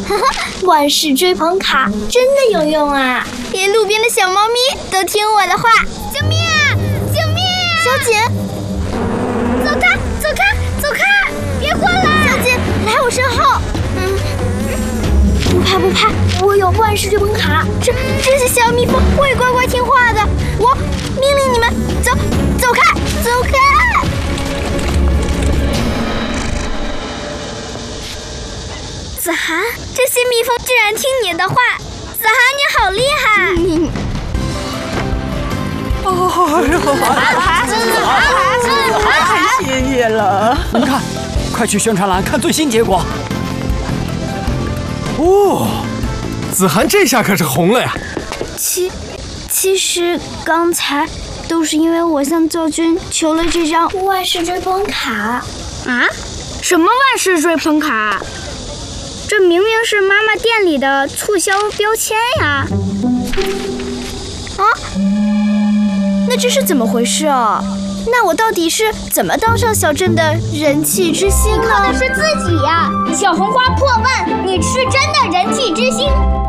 哈哈，万事追捧卡真的有用啊！ 连路边的小猫咪都听我的话。救命啊！救命啊！ 小姐， 走开，走开，走开！别过来！ 小姐，来我身后。不怕不怕，我有万事追捧卡。 这些小蜜蜂会乖乖听话的。我命令你们走开，走开！子涵，这些蜜蜂居然听你的话，子涵你好厉害！ 太谢谢了。你们看，快去宣传栏看最新结果。 哦，子涵这下可是红了呀！ 其实刚才都是因为我向教君求了这张万事追捧卡。 啊？什么万事追捧卡？这明明是妈妈店里的促销标签呀！啊？那这是怎么回事啊？那我到底是怎么当上小镇的人气之星呢？ 靠的是自己呀！小红花破万，你是真的人气之星。